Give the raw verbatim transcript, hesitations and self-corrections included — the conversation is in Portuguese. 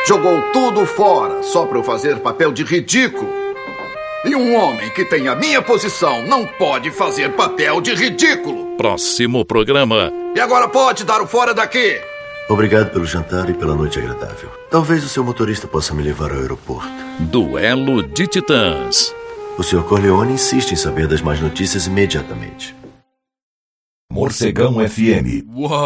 Jogou tudo fora só para eu fazer papel de ridículo. E um homem que tem a minha posição não pode fazer papel de ridículo. Próximo programa. E agora pode dar o fora daqui. Obrigado pelo jantar e pela noite agradável. Talvez o seu motorista possa me levar ao aeroporto. Duelo de Titãs. O senhor Corleone insiste em saber das más notícias imediatamente. Morcegão F M. Uau!